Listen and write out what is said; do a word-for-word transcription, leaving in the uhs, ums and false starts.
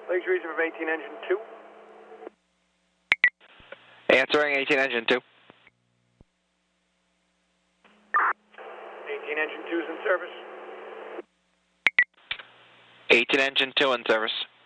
Please reason from eighteen engine two. Answering eighteen engine two. eighteen engine two is in service. eighteen engine two in service.